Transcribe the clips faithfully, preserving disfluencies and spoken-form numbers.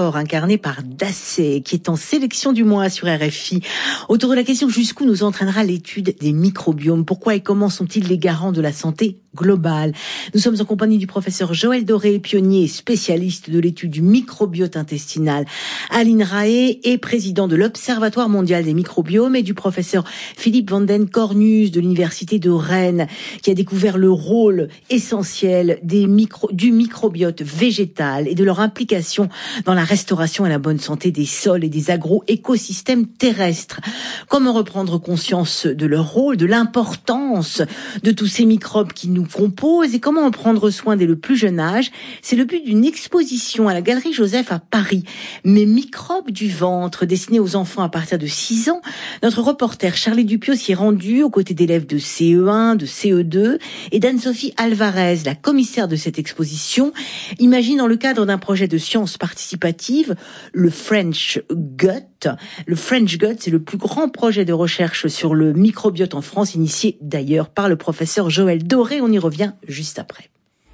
corps, incarné par Dacé, qui est en sélection du mois sur R F I. Autour de la question jusqu'où nous entraînera l'étude des microbiomes. Pourquoi et comment sont-ils les garants de la santé globale? Nous sommes en compagnie du professeur Joël Doré, pionnier et spécialiste de l'étude du microbiote intestinal à l'INRAE et président de l'Observatoire mondial des microbiomes, et du professeur Philippe van den Cornus de l'Université de Rennes, qui a découvert le rôle essentiel des micro, du microbiote végétal et de leur implication dans la restauration et la bonne santé des sols et des agro-écosystèmes terrestres. Comment reprendre conscience de leur rôle, de l'importance de tous ces microbes qui nous composent et comment en prendre soin dès le plus jeune âge? C'est le but d'une exposition à la Galerie Joseph à Paris. Mes microbes du ventre, destinée aux enfants à partir de six ans. Notre reporter Charlie Dupieux s'y est rendu aux côtés d'élèves de C E un, de C E deux et d'Anne-Sophie Alvarez, la commissaire de cette exposition, imagine dans le cadre d'un projet de sciences participatives, le French Gut. Le French Gut, c'est le plus grand projet de recherche sur le microbiote en France, initié d'ailleurs par le professeur Joël Doré. On y revient juste après.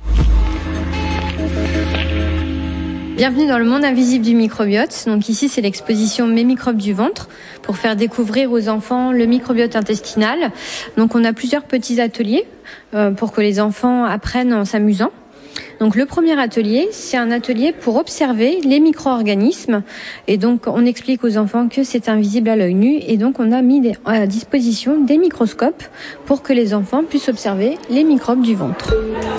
Bienvenue dans le monde invisible du microbiote. Donc ici, c'est l'exposition Mes microbes du ventre pour faire découvrir aux enfants le microbiote intestinal. Donc on a plusieurs petits ateliers euh, pour que les enfants apprennent en s'amusant. Donc le premier atelier, c'est un atelier pour observer les micro-organismes. Et donc on explique aux enfants que c'est invisible à l'œil nu. Et donc on a mis à disposition des microscopes pour que les enfants puissent observer les microbes du ventre.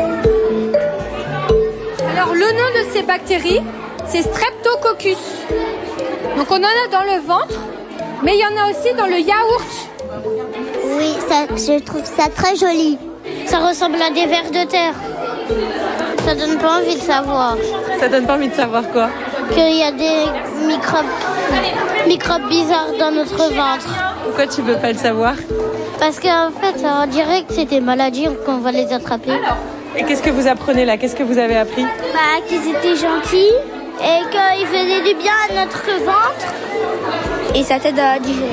Alors le nom de ces bactéries, c'est Streptococcus. Donc on en a dans le ventre, mais il y en a aussi dans le yaourt. Oui, ça, je trouve ça très joli. Ça ressemble à des vers de terre. Ça donne pas envie de savoir. Ça donne pas envie de savoir quoi? Qu'il y a des microbes, microbes bizarres dans notre ventre. Pourquoi tu veux pas le savoir? Parce qu'en fait, on dirait que c'est des maladies qu'on va les attraper. Et qu'est-ce que vous apprenez là? Qu'est-ce que vous avez appris? Bah, qu'ils étaient gentils et qu'ils faisaient du bien à notre ventre. Et ça t'aide à digérer.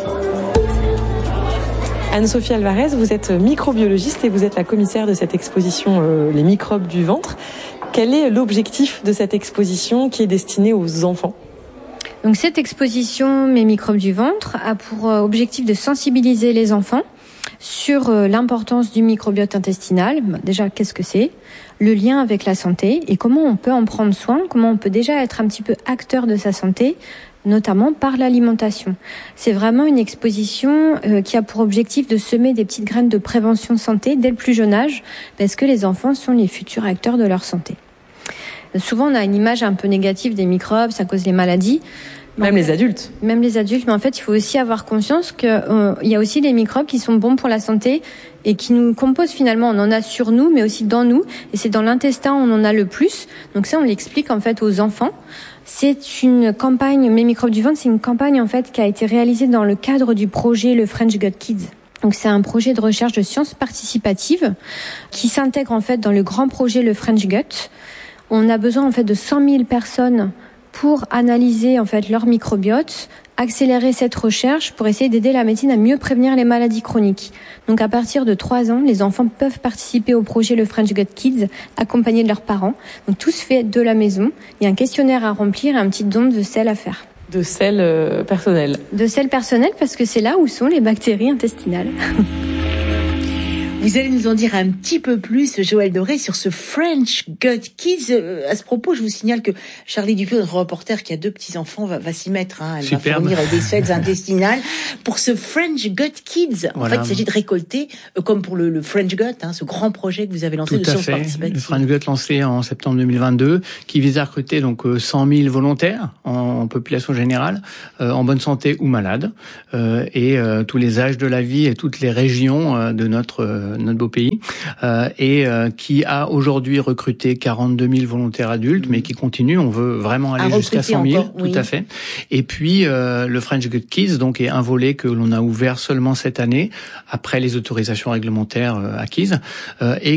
Anne-Sophie Alvarez, vous êtes microbiologiste et vous êtes la commissaire de cette exposition euh, Les microbes du ventre. Quel est l'objectif de cette exposition qui est destinée aux enfants? Donc cette exposition Mes microbes du ventre a pour objectif de sensibiliser les enfants sur l'importance du microbiote intestinal. Déjà, qu'est-ce que c'est? Le lien avec la santé et comment on peut en prendre soin, comment on peut déjà être un petit peu acteur de sa santé, notamment par l'alimentation. C'est vraiment une exposition euh, qui a pour objectif de semer des petites graines de prévention santé dès le plus jeune âge, parce que les enfants sont les futurs acteurs de leur santé. Souvent, on a une image un peu négative des microbes, ça cause les maladies. Même les adultes. Même les adultes, mais en fait, il faut aussi avoir conscience qu'il euh, y a aussi des microbes qui sont bons pour la santé et qui nous composent finalement. On en a sur nous, mais aussi dans nous, et c'est dans l'intestin où on en a le plus. Donc ça, on l'explique en fait aux enfants. C'est une campagne, Mes microbes du ventre, c'est une campagne en fait qui a été réalisée dans le cadre du projet le French Gut Kids. Donc c'est un projet de recherche de sciences participatives qui s'intègre en fait dans le grand projet le French Gut. On a besoin en fait de cent mille personnes pour analyser en fait leur microbiote, accélérer cette recherche pour essayer d'aider la médecine à mieux prévenir les maladies chroniques. Donc à partir de trois ans, les enfants peuvent participer au projet le French Gut Kids, accompagnés de leurs parents. Donc tout se fait de la maison. Il y a un questionnaire à remplir et un petit don de sel à faire. De sel euh, personnel. De sel personnel parce que c'est là où sont les bactéries intestinales. Vous allez nous en dire un petit peu plus, Joël Doré, sur ce French Gut Kids. À ce propos, je vous signale que Charlie Dupieux, notre reporter qui a deux petits-enfants, va, va s'y mettre. Hein. Elle Superbe. va fournir des selles intestinales. Pour ce French Gut Kids, voilà. En fait, il s'agit de récolter, euh, comme pour le, le French Gut, hein, ce grand projet que vous avez lancé Tout de sciences participatives. Le French Gut lancé en septembre deux mille vingt-deux, qui vise à recruter donc cent mille volontaires en, en population générale, euh, en bonne santé ou malade, euh, et euh, tous les âges de la vie et toutes les régions euh, de notre euh, notre beau pays, euh, et euh, qui a aujourd'hui recruté quarante-deux mille volontaires adultes, mmh. mais qui continue. On veut vraiment aller jusqu'à cent mille, encore, oui. Tout à fait. Et puis euh, le French Gut Kids, donc, est un volet que l'on a ouvert seulement cette année, après les autorisations réglementaires euh, acquises, euh, et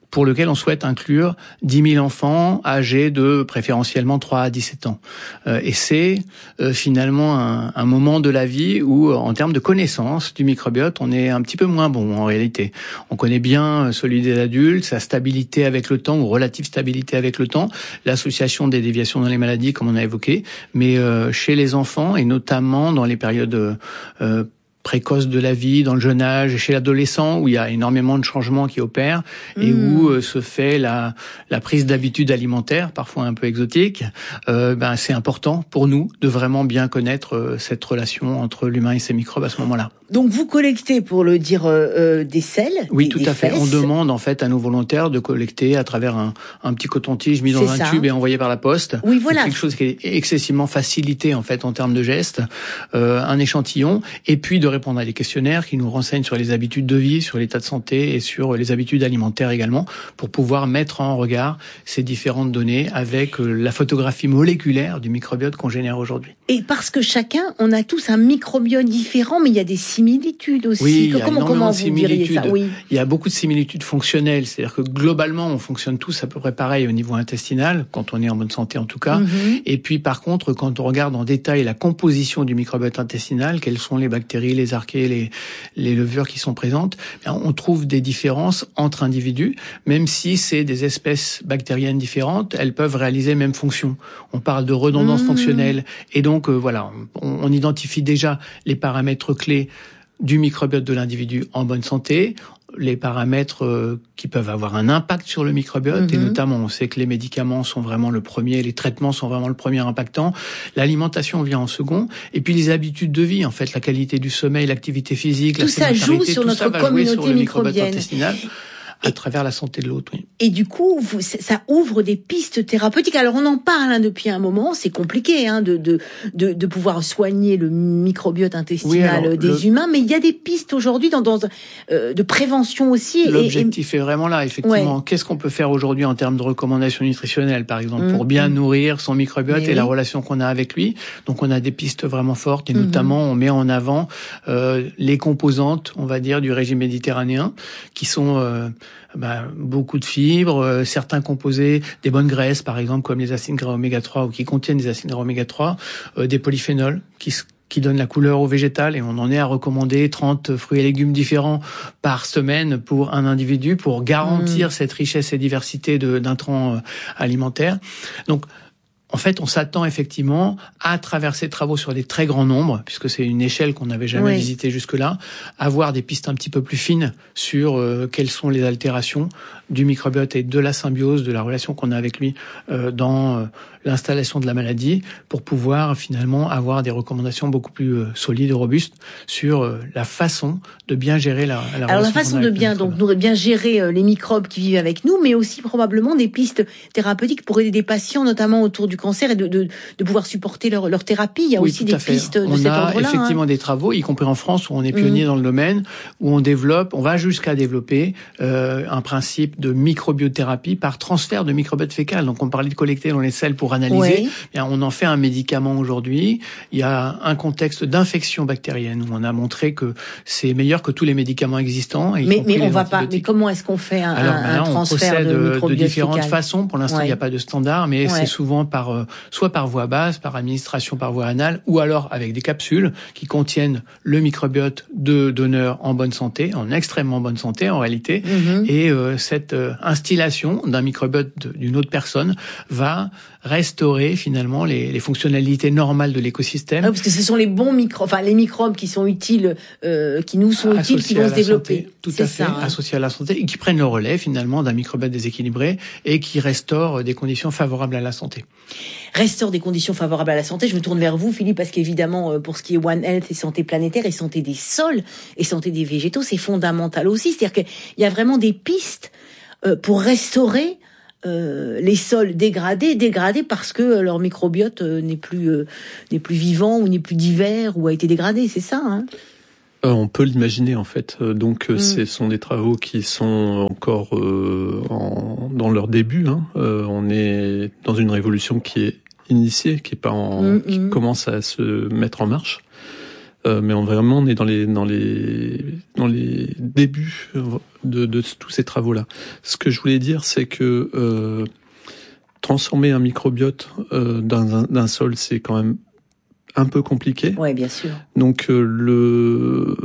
pour lequel on souhaite inclure dix mille enfants âgés de préférentiellement trois à dix-sept ans. Euh, et c'est euh, finalement un, un moment de la vie où, en termes de connaissance du microbiote, on est un petit peu moins bon en réalité. On connaît bien celui des adultes, sa stabilité avec le temps ou relative stabilité avec le temps, l'association des déviations dans les maladies comme on a évoqué, mais euh, chez les enfants et notamment dans les périodes euh, précoce de la vie, dans le jeune âge, chez l'adolescent, où il y a énormément de changements qui opèrent et mmh. où euh, se fait la, la prise d'habitudes alimentaires, parfois un peu exotiques, euh, ben, c'est important pour nous de vraiment bien connaître euh, cette relation entre l'humain et ses microbes à ce moment-là. Donc vous collectez, pour le dire, euh, des selles. Oui, des, tout des à fait. fesses. On demande en fait à nos volontaires de collecter à travers un, un petit coton-tige mis dans c'est un ça. tube et envoyé par la poste. Oui, voilà. C'est quelque chose qui est excessivement facilité en fait en termes de gestes. Euh, un échantillon et puis de répondre à des questionnaires qui nous renseignent sur les habitudes de vie, sur l'état de santé et sur les habitudes alimentaires également, pour pouvoir mettre en regard ces différentes données avec la photographie moléculaire du microbiote qu'on génère aujourd'hui. Et parce que chacun, on a tous un microbiote différent, mais il y a des similitudes aussi. Oui, il y a comment comment vous diriez ça? Oui. Il y a beaucoup de similitudes fonctionnelles, c'est-à-dire que globalement, on fonctionne tous à peu près pareil au niveau intestinal, quand on est en bonne santé en tout cas. Mm-hmm. Et puis par contre, quand on regarde en détail la composition du microbiote intestinal, quelles sont les bactéries, les archées, les, les levures qui sont présentes, on trouve des différences entre individus, même si c'est des espèces bactériennes différentes, elles peuvent réaliser même fonction. On parle de redondance mmh. fonctionnelle, et donc euh, voilà, on, on identifie déjà les paramètres clés du microbiote de l'individu en bonne santé, les paramètres euh, qui peuvent avoir un impact sur le microbiote, mmh. et notamment on sait que les médicaments sont vraiment le premier, les traitements sont vraiment le premier impactant, l'alimentation vient en second, et puis les habitudes de vie, en fait, la qualité du sommeil, l'activité physique, tout la ça joue sur tout notre ça va communauté jouer sur le microbiote microbienne. Intestinal. À travers la santé de l'autre, oui. Et du coup, vous, ça ouvre des pistes thérapeutiques. Alors, on en parle hein, depuis un moment. C'est compliqué hein, de, de de de pouvoir soigner le microbiote intestinal oui, alors, des le... humains, mais il y a des pistes aujourd'hui dans, dans euh, de prévention aussi. L'objectif et, et... est vraiment là, effectivement. Ouais. Qu'est-ce qu'on peut faire aujourd'hui en termes de recommandations nutritionnelles, par exemple, mmh, pour bien mmh. nourrir son microbiote mais et oui. la relation qu'on a avec lui. Donc, on a des pistes vraiment fortes, et mmh. notamment, on met en avant euh, les composantes, on va dire, du régime méditerranéen, qui sont euh, bah, beaucoup de fibres, euh, certains composés, des bonnes graisses, par exemple, comme les acides gras oméga trois, ou qui contiennent des acides gras oméga trois, euh, des polyphénols, qui qui donnent la couleur au végétal, et on en est à recommander trente fruits et légumes différents par semaine pour un individu, pour garantir mmh. cette richesse et diversité de, d'intrants euh, alimentaires. Donc, en fait, on s'attend effectivement, à travers ces travaux sur des très grands nombres, puisque c'est une échelle qu'on n'avait jamais oui. visitée jusque-là, à voir des pistes un petit peu plus fines sur euh, quelles sont les altérations du microbiote et de la symbiose, de la relation qu'on a avec lui euh, dans euh, l'installation de la maladie, pour pouvoir finalement avoir des recommandations beaucoup plus euh, solides et robustes sur euh, la façon de bien gérer la, la Alors la façon de bien, donc, de bien gérer euh, les microbes qui vivent avec nous, mais aussi probablement des pistes thérapeutiques pour aider des patients, notamment autour du cancer, et de, de, de pouvoir supporter leur, leur thérapie. Il y a oui, aussi des pistes de on cet ordre-là. On a effectivement hein. des travaux, y compris en France, où on est pionnier mmh. dans le domaine, où on développe, on va jusqu'à développer euh, un principe de microbiothérapie par transfert de microbiote fécal. Donc on parlait de collecter dans les selles pour analyser. Oui. Bien, on en fait un médicament aujourd'hui. Il y a un contexte d'infection bactérienne où on a montré que c'est meilleur que tous les médicaments existants. Et mais mais on va pas. Mais comment est-ce qu'on fait un, Alors, un, ben là, un transfert on procède de microbiote de différentes fécal. façons. Pour l'instant, ouais. il n'y a pas de standard, mais ouais. c'est souvent par euh, soit par voie basse, par administration par voie anale, ou alors avec des capsules qui contiennent le microbiote de donneur en bonne santé, en extrêmement bonne santé en réalité, mm-hmm. et euh, cette euh, instillation d'un microbiote d'une autre personne va restaurer finalement les, les fonctionnalités normales de l'écosystème. Ah, parce que ce sont les bons microbes, enfin les microbes qui sont utiles, euh, qui nous sont utiles, qui vont se développer. Santé, tout c'est à fait, ça, hein. associés à la santé, et qui prennent le relais finalement d'un microbiote déséquilibré et qui restaurent des conditions favorables à la santé. Restaure des conditions favorables à la santé. Je me tourne vers vous, Philippe, parce qu'évidemment, pour ce qui est One Health et santé planétaire et santé des sols et santé des végétaux, c'est fondamental aussi. C'est-à-dire qu'il y a vraiment des pistes pour restaurer Euh, les sols dégradés, dégradés parce que leur microbiote euh, n'est plus euh, n'est plus vivant ou n'est plus divers ou a été dégradé, c'est ça hein euh, On peut l'imaginer en fait. Euh, donc mm. ce sont des travaux qui sont encore euh, en, dans leur début. Hein. Euh, on est dans une révolution qui est initiée, qui est pas en, mm, qui mm. commence à se mettre en marche. Euh, mais on, vraiment, on est dans les dans les dans les débuts de, de tous ces travaux-là. Ce que je voulais dire, c'est que euh, transformer un microbiote euh, d'un, d'un sol, c'est quand même un peu compliqué. Ouais, bien sûr. Donc euh, le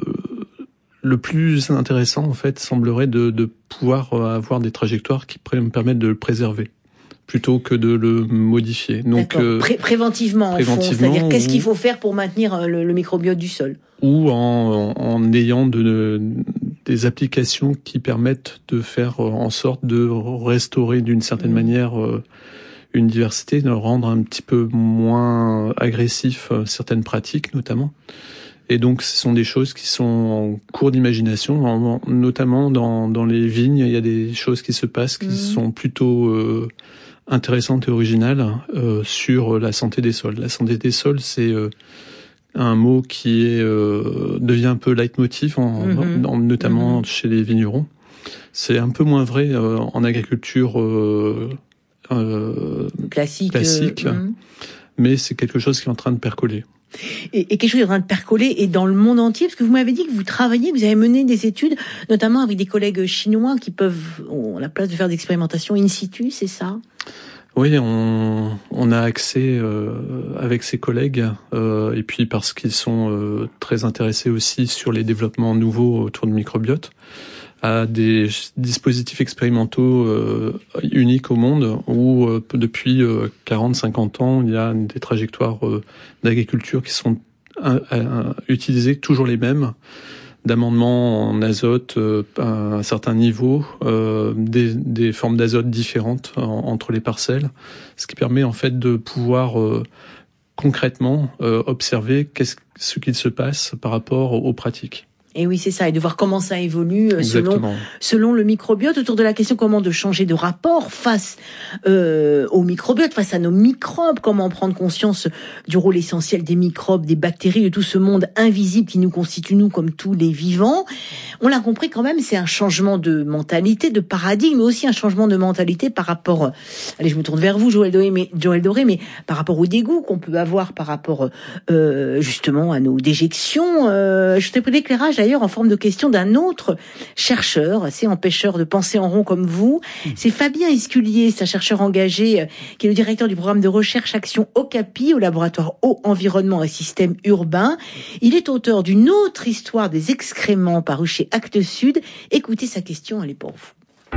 le plus intéressant, en fait, semblerait de, de pouvoir avoir des trajectoires qui me permettent de le préserver, plutôt que de le modifier. Donc euh, Pré- préventivement, préventivement, en fond, c'est-à-dire qu'est-ce qu'il faut faire pour maintenir le, le microbiote du sol ? Ou en, en ayant de, de, des applications qui permettent de faire en sorte de restaurer d'une certaine mmh. manière euh, une diversité, de rendre un petit peu moins agressif euh, certaines pratiques notamment. Et donc, ce sont des choses qui sont en cours d'imagination, notamment dans, dans les vignes. Il y a des choses qui se passent qui mmh. sont plutôt euh, intéressantes et originales euh, sur la santé des sols. La santé des sols, c'est euh, un mot qui est euh, devient un peu leitmotiv, en, mmh. en, notamment mmh. chez les vignerons. C'est un peu moins vrai euh, en agriculture euh, euh, classique, classique euh, mmh. mais c'est quelque chose qui est en train de percoler. Et, et quelque chose est en train de percoler et dans le monde entier, parce que vous m'avez dit que vous travaillez, que vous avez mené des études, notamment avec des collègues chinois qui peuvent, ont la place de faire des expérimentations in situ, c'est ça ? Oui, on, on a accès euh, avec ses collègues, euh, et puis parce qu'ils sont euh, très intéressés aussi sur les développements nouveaux autour du microbiote, à des dispositifs expérimentaux euh, uniques au monde où euh, depuis euh, quarante à cinquante ans, il y a des trajectoires euh, d'agriculture qui sont euh, euh, utilisées, toujours les mêmes, d'amendements en azote euh, à un certain niveau, euh, des, des formes d'azote différentes en, entre les parcelles, ce qui permet en fait de pouvoir euh, concrètement euh, observer qu'est-ce, ce qu'il se passe par rapport aux, aux pratiques. Et oui, c'est ça, et de voir comment ça évolue selon selon le microbiote, autour de la question comment de changer de rapport face euh, au microbiote, face à nos microbes, comment prendre conscience du rôle essentiel des microbes, des bactéries, de tout ce monde invisible qui nous constitue, nous, comme tous les vivants. On l'a compris quand même, c'est un changement de mentalité, de paradigme, mais aussi un changement de mentalité par rapport, allez, je me tourne vers vous, Joël Doré, mais, Joël Doré, mais par rapport au dégoût qu'on peut avoir par rapport euh, justement à nos déjections. Euh, je t'ai pris l'éclairage d'ailleurs en forme de question d'un autre chercheur, assez empêcheur de penser en rond comme vous. C'est Fabien Esculier, c'est un chercheur engagé qui est le directeur du programme de recherche Action Okapi au laboratoire Eau, Environnement et Systèmes Urbains. Il est auteur d'une autre histoire des excréments paru chez Actes Sud. Écoutez sa question, elle est pour vous.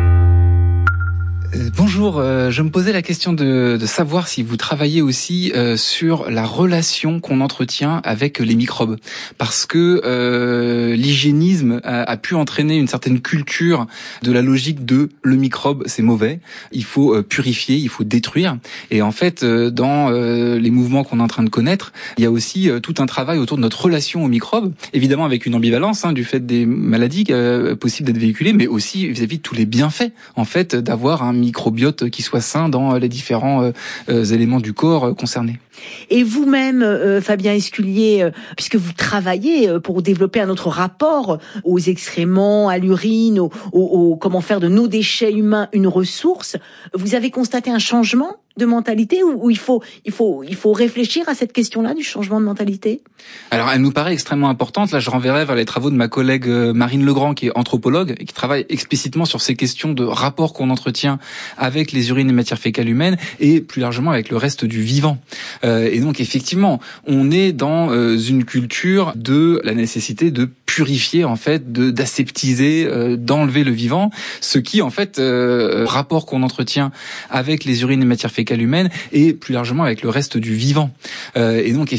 Bonjour, euh, je me posais la question de, de savoir si vous travaillez aussi euh, sur la relation qu'on entretient avec les microbes, parce que euh, l'hygiénisme a, a pu entraîner une certaine culture de la logique de le microbe c'est mauvais, il faut euh, purifier, il faut détruire, et en fait euh, dans euh, les mouvements qu'on est en train de connaître, il y a aussi euh, tout un travail autour de notre relation aux microbes, évidemment avec une ambivalence hein, du fait des maladies euh, possibles d'être véhiculées, mais aussi vis-à-vis de tous les bienfaits en fait d'avoir un microbiote qui soit sain dans les différents euh, euh, éléments du corps euh, concernés. Et vous-même, euh, Fabien Esculier, euh, puisque vous travaillez euh, pour développer un autre rapport aux excréments, à l'urine, au, au, au comment faire de nos déchets humains une ressource, vous avez constaté un changement de mentalité ou, ou il faut il faut il faut réfléchir à cette question-là du changement de mentalité? Alors, elle nous paraît extrêmement importante. Là, je renverrai vers les travaux de ma collègue Marine Legrand, qui est anthropologue et qui travaille explicitement sur ces questions de rapport qu'on entretient avec les urines et matières fécales humaines et plus largement avec le reste du vivant. Euh, et donc, effectivement, on est dans euh, une culture de la nécessité de purifier, en fait, de d'aseptiser, euh, d'enlever le vivant, ce qui, en fait, euh, rapport qu'on entretient avec les urines et matières fécales humaines et plus largement avec le reste du vivant. Euh, et donc